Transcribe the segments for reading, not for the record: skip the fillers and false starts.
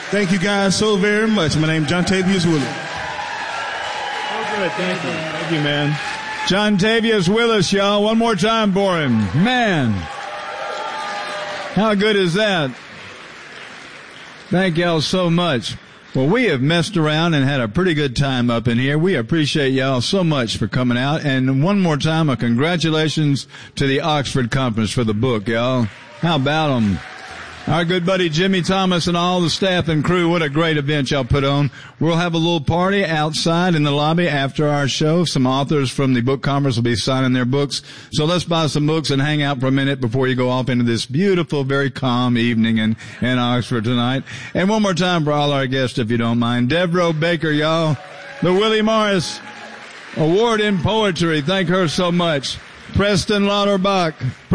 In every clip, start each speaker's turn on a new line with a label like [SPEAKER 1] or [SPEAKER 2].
[SPEAKER 1] Thank you guys so very much. My name's John Tavius Willis.
[SPEAKER 2] Oh, good. Thank you. Thank you, man. John Tavius Willis, y'all. One more time for him. Man. How good is that? Thank y'all so much. Well, we have messed around and had a pretty good time up in here. We appreciate y'all so much for coming out. And one more time, a congratulations to the Oxford Conference for the book, y'all. How about them? Our good buddy Jimmy Thomas and all the staff and crew, what a great event y'all put on. We'll have a little party outside in the lobby after our show. Some authors from the book conference will be signing their books. So let's buy some books and hang out for a minute before you go off into this beautiful, very calm evening in Oxford tonight. And one more time for all our guests, if you don't mind. Deborah Baker, y'all. The Willie Morris Award in Poetry. Thank her so much. Preston Lauterbach.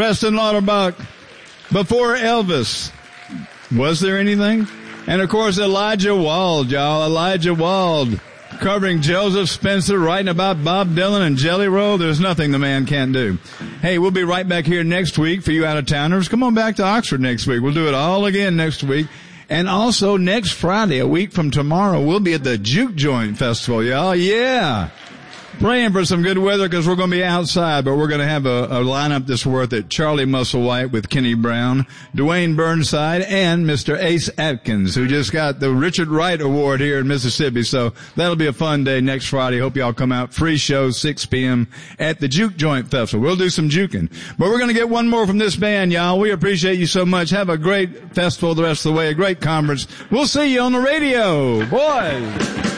[SPEAKER 2] Before Elvis, was there anything? And of course, Elijah Wald, y'all. Elijah Wald, covering Joseph Spencer, writing about Bob Dylan and Jelly Roll. There's nothing the man can't do. Hey, we'll be right back here next week for you out-of-towners. Come on back to Oxford next week. We'll do it all again next week. And also next Friday, a week from tomorrow, we'll be at the Juke Joint Festival, y'all. Yeah. Praying for some good weather because we're going to be outside, but we're going to have a lineup that's worth it. Charlie Musselwhite with Kenny Brown, Dwayne Burnside, and Mr. Ace Atkins, who just got the Richard Wright Award here in Mississippi. So that'll be a fun day next Friday. Hope y'all come out. Free show, 6 p.m. at the Juke Joint Festival. We'll do some juking. But we're going to get one more from this band, y'all. We appreciate you so much. Have a great festival the rest of the way, a great conference. We'll see you on the radio. Boys.